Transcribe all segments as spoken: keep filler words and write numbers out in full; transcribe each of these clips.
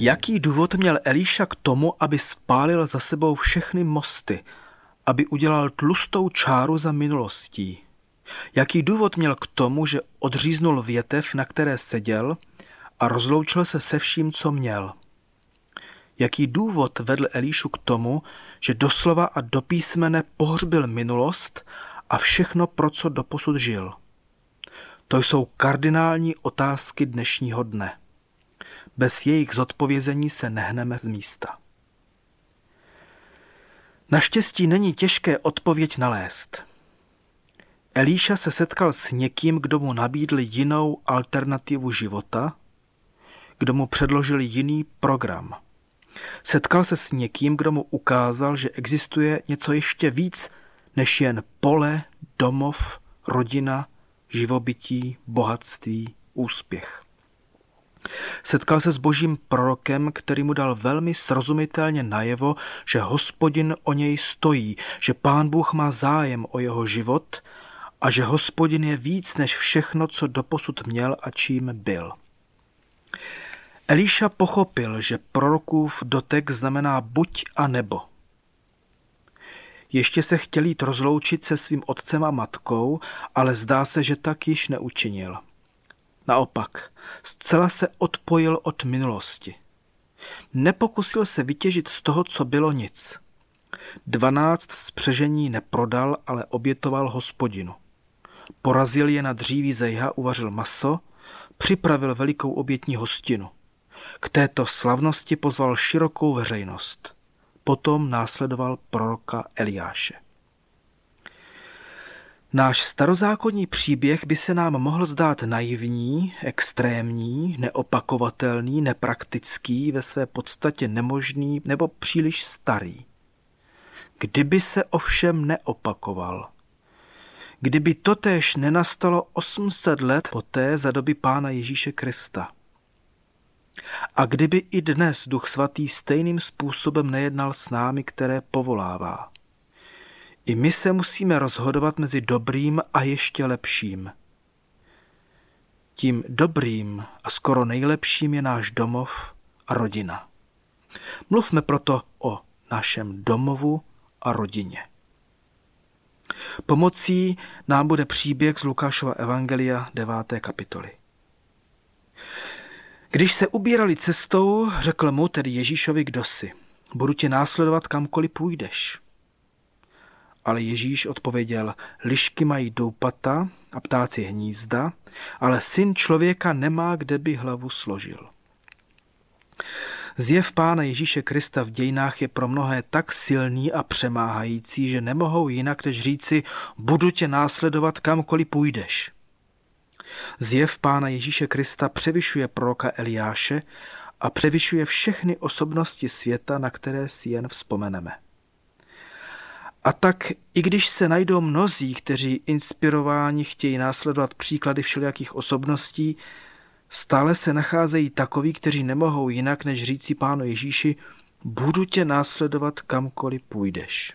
Jaký důvod měl Elíša k tomu, aby spálil za sebou všechny mosty, aby udělal tlustou čáru za minulostí? Jaký důvod měl k tomu, že odříznul větev, na které seděl, a rozloučil se se vším, co měl? Jaký důvod vedl Elíšu k tomu, že doslova a do písmene pohřbil minulost a všechno, pro co doposud žil? To jsou kardinální otázky dnešního dne. Bez jejich zodpovězení se nehneme z místa. Naštěstí není těžké odpověď nalézt. Elíša se setkal s někým, kdo mu nabídl jinou alternativu života, kdo mu předložil jiný program. Setkal se s někým, kdo mu ukázal, že existuje něco ještě víc, než jen pole, domov, rodina, živobytí, bohatství, úspěch. Setkal se s božím prorokem, který mu dal velmi srozumitelně najevo, že Hospodin o něj stojí, že Pán Bůh má zájem o jeho život a že Hospodin je víc než všechno, co doposud měl a čím byl. Elíša pochopil, že prorokův dotek znamená buď a nebo. Ještě se chtěl jít rozloučit se svým otcem a matkou, ale zdá se, že tak již neučinil. Naopak, zcela se odpojil od minulosti. Nepokusil se vytěžit z toho, co bylo, nic. Dvanáct spřežení neprodal, ale obětoval Hospodinu. Porazil je na dříví zejha, uvařil maso, připravil velikou obětní hostinu. K této slavnosti pozval širokou veřejnost. Potom následoval proroka Eliáše. Náš starozákonní příběh by se nám mohl zdát naivní, extrémní, neopakovatelný, nepraktický, ve své podstatě nemožný nebo příliš starý. Kdyby se ovšem neopakoval. Kdyby totéž nenastalo osm set let poté za doby Pána Ježíše Krista. A kdyby i dnes Duch Svatý stejným způsobem nejednal s námi, které povolává. I my se musíme rozhodovat mezi dobrým a ještě lepším. Tím dobrým a skoro nejlepším je náš domov a rodina. Mluvme proto o našem domovu a rodině. Pomocí nám bude příběh z Lukášova evangelia deváté kapitoly. Když se ubírali cestou, řekl mu tedy Ježíšovi kdosi: budu tě následovat kamkoliv půjdeš. Ale Ježíš odpověděl: lišky mají doupata a ptáci hnízda, ale syn člověka nemá, kde by hlavu složil. Zjev Pána Ježíše Krista v dějinách je pro mnohé tak silný a přemáhající, že nemohou jinak než říci: budu tě následovat kamkoliv půjdeš. Zjev Pána Ježíše Krista převyšuje proroka Eliáše a převyšuje všechny osobnosti světa, na které si jen vzpomeneme. A tak, i když se najdou mnozí, kteří inspirováni chtějí následovat příklady všelijakých osobností, stále se nacházejí takoví, kteří nemohou jinak, než říci Pánu Ježíši: budu tě následovat kamkoliv půjdeš.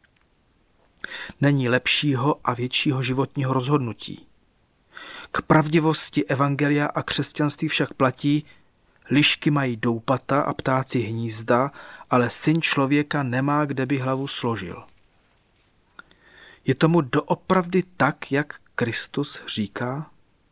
Není lepšího a většího životního rozhodnutí. K pravdivosti evangelia a křesťanství však platí: lišky mají doupata a ptáci hnízda, ale syn člověka nemá, kde by hlavu složil. Je tomu doopravdy tak, jak Kristus říká?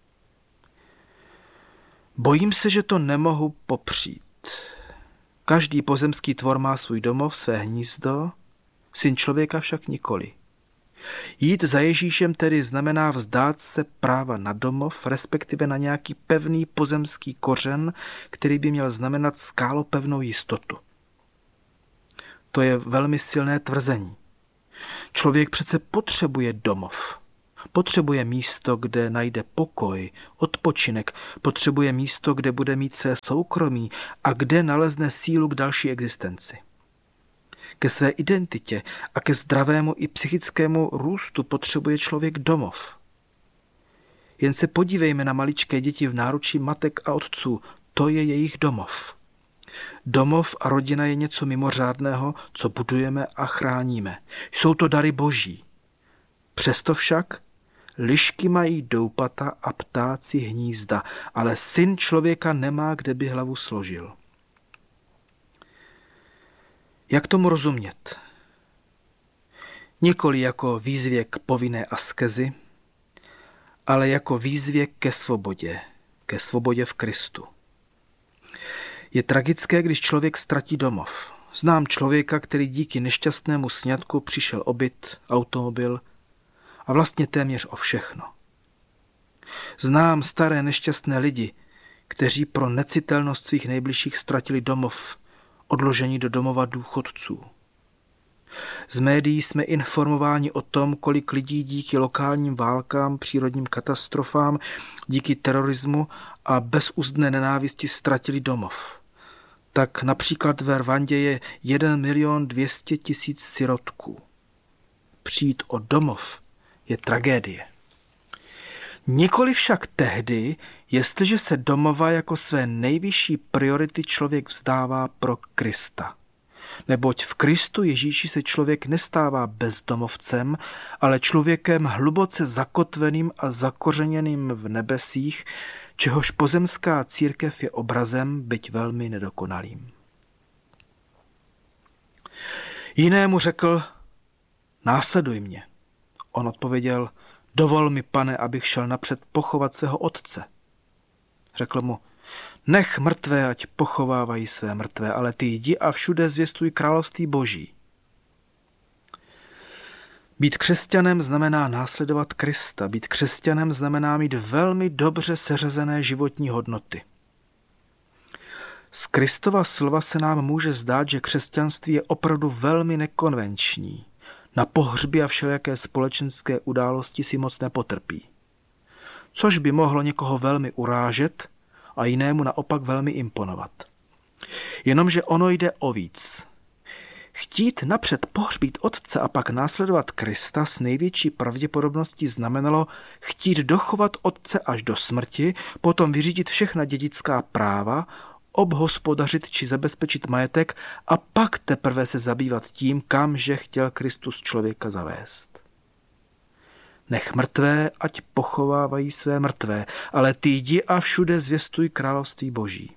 Bojím se, že to nemohu popřít. Každý pozemský tvor má svůj domov, své hnízdo, syn člověka však nikoli. Jít za Ježíšem tedy znamená vzdát se práva na domov, respektive na nějaký pevný pozemský kořen, který by měl znamenat skálopevnou jistotu. To je velmi silné tvrzení. Člověk přece potřebuje domov. Potřebuje místo, kde najde pokoj, odpočinek, potřebuje místo, kde bude mít své soukromí a kde nalezne sílu k další existenci. Ke své identitě a ke zdravému i psychickému růstu potřebuje člověk domov. Jen se podívejme na maličké děti v náručí matek a otců, to je jejich domov. Domov a rodina je něco mimořádného, co budujeme a chráníme. Jsou to dary boží. Přesto však lišky mají doupata a ptáci hnízda, ale syn člověka nemá, kde by hlavu složil. Jak tomu rozumět? Nikoli jako výzvě k povinné askezi, ale jako výzvě ke svobodě, ke svobodě v Kristu. Je tragické, když člověk ztratí domov. Znám člověka, který díky nešťastnému sňatku přišel o byt, automobil a vlastně téměř o všechno. Znám staré nešťastné lidi, kteří pro necitelnost svých nejbližších ztratili domov, odložení do domova důchodců. Z médií jsme informováni o tom, kolik lidí díky lokálním válkám, přírodním katastrofám, díky terorismu a bezúzdné nenávisti ztratili domov. Tak například ve Rwandě je jeden milion dvě stě tisíc sirotků. Přijít o domov je tragédie. Nikoli však tehdy, jestliže se domova jako své nejvyšší priority člověk vzdává pro Krista. Neboť v Kristu Ježíši se člověk nestává bezdomovcem, ale člověkem hluboce zakotveným a zakořeněným v nebesích, čehož pozemská církev je obrazem, byť velmi nedokonalým. Jinému řekl, následuj mě. On odpověděl, dovol mi, pane, abych šel napřed pochovat svého otce. Řekl mu, nech mrtvé, ať pochovávají své mrtvé, ale ty jdi a všude zvěstuj království Boží. Být křesťanem znamená následovat Krista. Být křesťanem znamená mít velmi dobře seřazené životní hodnoty. Z Kristova slova se nám může zdát, že křesťanství je opravdu velmi nekonvenční. Na pohřby a všelijaké společenské události si moc nepotrpí. Což by mohlo někoho velmi urážet a jinému naopak velmi imponovat. Jenomže ono jde o víc. Chtít napřed pohřbít otce a pak následovat Krista s největší pravděpodobností znamenalo chtít dochovat otce až do smrti, potom vyřídit všechna dědická práva, obhospodařit či zabezpečit majetek a pak teprve se zabývat tím, kamže chtěl Kristus člověka zavést. Nech mrtvé, ať pochovávají své mrtvé, ale ty jdi a všude zvěstuj království Boží.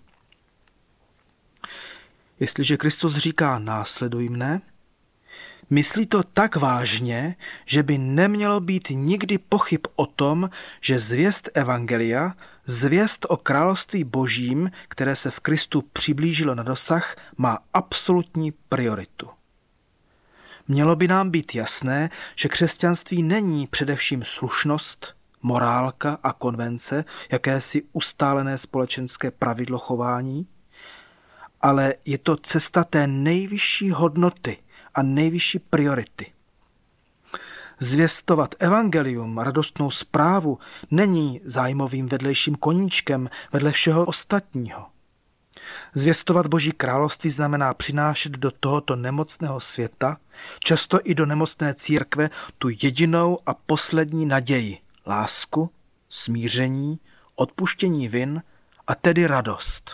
Jestliže Kristus říká následuj mne, myslí to tak vážně, že by nemělo být nikdy pochyb o tom, že zvěst evangelia, zvěst o království Božím, které se v Kristu přiblížilo na dosah, má absolutní prioritu. Mělo by nám být jasné, že křesťanství není především slušnost, morálka a konvence, jakési ustálené společenské pravidlo chování, ale je to cesta té nejvyšší hodnoty a nejvyšší priority. Zvěstovat evangelium, radostnou zprávu, není zájmovým vedlejším koníčkem vedle všeho ostatního. Zvěstovat Boží království znamená přinášet do tohoto nemocného světa, často i do nemocné církve, tu jedinou a poslední naději, lásku, smíření, odpuštění vin a tedy radost.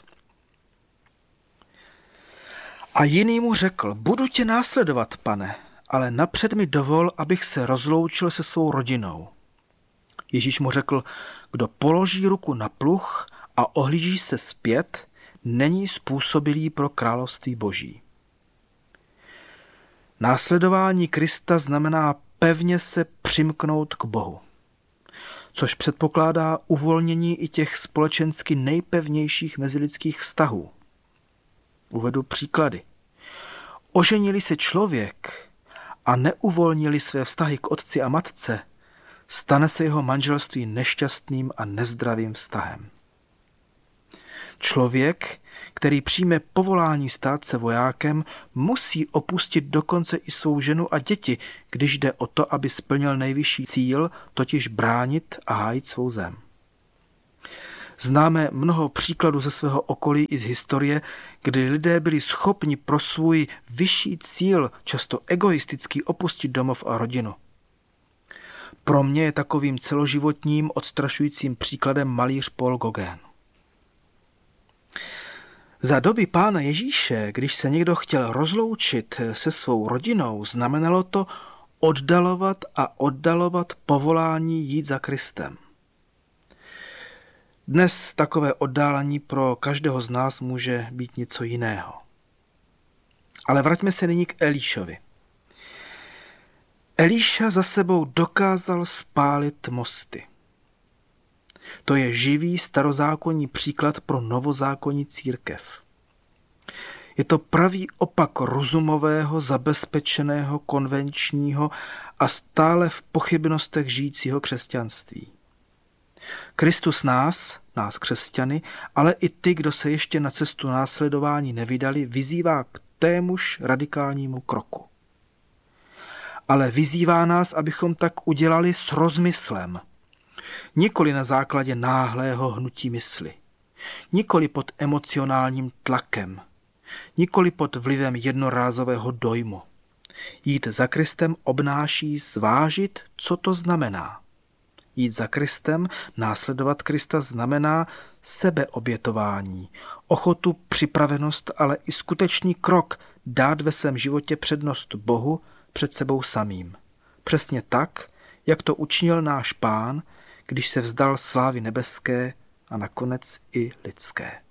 A jiný mu řekl, budu tě následovat, pane, ale napřed mi dovol, abych se rozloučil se svou rodinou. Ježíš mu řekl, kdo položí ruku na pluh a ohlíží se zpět, není způsobilý pro království Boží. Následování Krista znamená pevně se přimknout k Bohu, což předpokládá uvolnění i těch společensky nejpevnějších mezilidských vztahů. Uvedu příklady. Oženili se člověk a neuvolnili své vztahy k otci a matce, stane se jeho manželství nešťastným a nezdravým vztahem. Člověk, který přijme povolání stát se vojákem, musí opustit dokonce i svou ženu a děti, když jde o to, aby splnil nejvyšší cíl, totiž bránit a hájit svou zem. Známe mnoho příkladů ze svého okolí i z historie, kdy lidé byli schopni pro svůj vyšší cíl, často egoistický, opustit domov a rodinu. Pro mě je takovým celoživotním odstrašujícím příkladem malíř Paul Gauguin. Za doby Pána Ježíše, když se někdo chtěl rozloučit se svou rodinou, znamenalo to oddalovat a oddalovat povolání jít za Kristem. Dnes takové oddálení pro každého z nás může být něco jiného. Ale vraťme se nyní k Elíšovi. Elíša za sebou dokázal spálit mosty. To je živý starozákonní příklad pro novozákonní církev. Je to pravý opak rozumového, zabezpečeného, konvenčního a stále v pochybnostech žijícího křesťanství. Kristus nás, nás křesťany, ale i ty, kdo se ještě na cestu následování nevydali, vyzývá k témuž radikálnímu kroku. Ale vyzývá nás, abychom tak udělali s rozmyslem. Nikoli na základě náhlého hnutí mysli. Nikoli pod emocionálním tlakem. Nikoli pod vlivem jednorázového dojmu. Jít za Kristem obnáší zvážit, co to znamená. Jít za Kristem, následovat Krista znamená sebeobětování, ochotu, připravenost, ale i skutečný krok dát ve svém životě přednost Bohu před sebou samým. Přesně tak, jak to učinil náš Pán, když se vzdal slávy nebeské a nakonec i lidské.